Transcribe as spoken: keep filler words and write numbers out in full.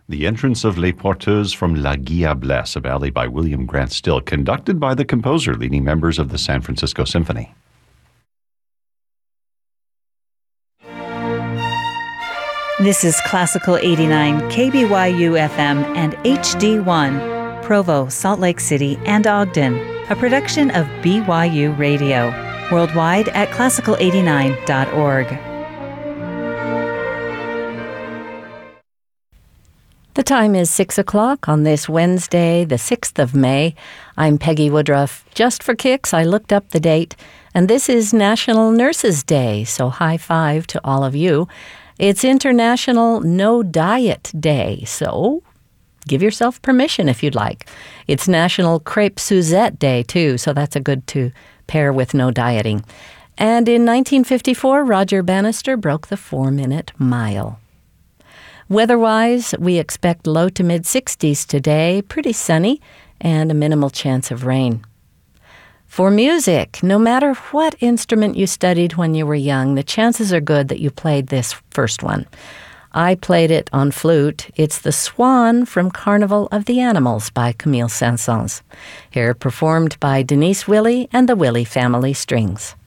The entrance of Les Porteuses from La Guiablesse, a ballet by William Grant Still, conducted by the composer, leading members of the San Francisco Symphony. This is Classical eighty-nine, K B Y U F M and H D one, Provo, Salt Lake City, and Ogden, a production of B Y U Radio, worldwide at classical eighty-nine dot org. The time is six o'clock on this Wednesday, the sixth of May. I'm Peggy Woodruff. Just for kicks, I looked up the date, and this is National Nurses Day, so high five to all of you. It's International No Diet Day, so give yourself permission if you'd like. It's National Crepe Suzette Day, too, so that's a good to pair with no dieting. And in nineteen fifty-four, Roger Bannister broke the four-minute mile. Weather-wise, we expect low to mid-sixties today, pretty sunny, and a minimal chance of rain. For music, no matter what instrument you studied when you were young, the chances are good that you played this first one. I played it on flute. It's The Swan from Carnival of the Animals by Camille Saint-Saëns. Here performed by Denise Willy and the Willy Family Strings.